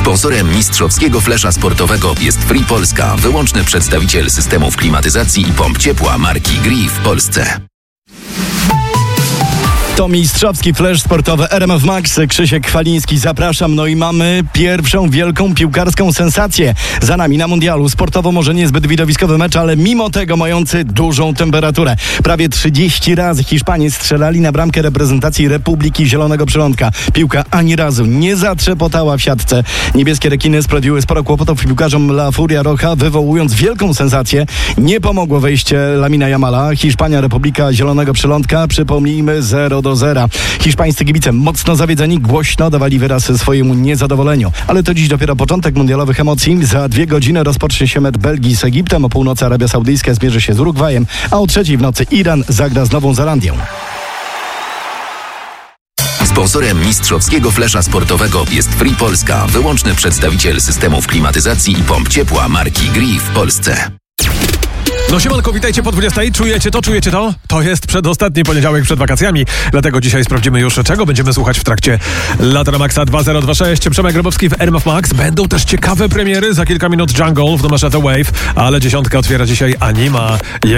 Sponsorem mistrzowskiego flesza sportowego jest Free Polska, wyłączny przedstawiciel systemów klimatyzacji i pomp ciepła marki Gree w Polsce. To mistrzowski flash sportowy RMF Max. Krzysiek Chwaliński, zapraszam. No i mamy pierwszą wielką piłkarską sensację za nami na mundialu. Sportowo może niezbyt widowiskowy mecz, ale mimo tego mający dużą temperaturę. Prawie 30 razy Hiszpanie strzelali na bramkę reprezentacji Republiki Zielonego Przylądka. Piłka ani razu nie zatrzepotała w siatce. Niebieskie rekiny sprawiły sporo kłopotów piłkarzom La Furia Roja, wywołując wielką sensację. Nie pomogło wejście Lamina Jamala. Hiszpania, Republika Zielonego Przylądka, przypomnijmy, 0-0. Hiszpańscy kibice mocno zawiedzeni, głośno dawali wyraz swojemu niezadowoleniu. Ale to dziś dopiero początek mundialowych emocji. Za 2 godziny rozpocznie się mecz Belgii z Egiptem. O północy Arabia Saudyjska zmierzy się z Urugwajem, a o 3:00 w nocy Iran zagra z Nową Zelandią. Sponsorem mistrzowskiego flesza sportowego jest Free Polska, wyłączny przedstawiciel systemów klimatyzacji i pomp ciepła marki Gree w Polsce. No siemanko, witajcie po 20. Czujecie to? To jest przedostatni poniedziałek przed wakacjami, dlatego dzisiaj sprawdzimy już, czego będziemy słuchać w trakcie Lata na Maxa 2026. Przemek Grabowski w RMF Max. Będą też ciekawe premiery, za kilka minut Jungle w numerze The Wave, ale 10 otwiera dzisiaj Anima.